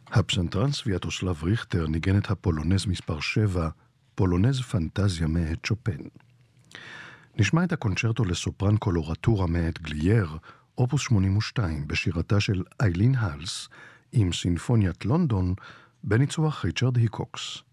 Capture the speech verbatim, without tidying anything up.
הפסנתרן סוויאטוסלב ריכטר ניגן את הפולונז מספר שבע, פולונז פנטזיה מאת שופן. נשמע את הקונצ'רטו לסופרן קולורטורה מאת גלייר, אופוס שמונים ושתיים, בשירתה של איילין הלס, עם סינפוניית לונדון, בניצוח ריצ'רד היקוקס.